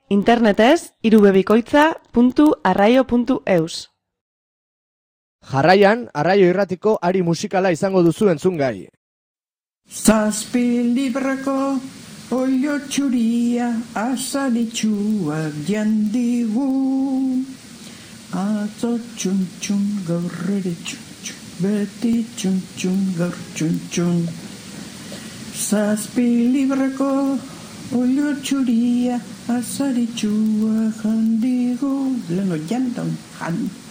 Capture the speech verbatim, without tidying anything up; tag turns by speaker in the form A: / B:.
A: Internetez irubebikoitza puntu arraio puntu eus.
B: Jarraian, Arraio Irratiko ari musikala izango duzu entzungai.
C: Zazpi librako oio txuria azaritxuak jandigu. Atzo txuntxun gaur ere txuntxun, beti txuntxun gaur txuntxun. Zazpi librako oio txuria azaritxuak jandigu. Leno jantan jan.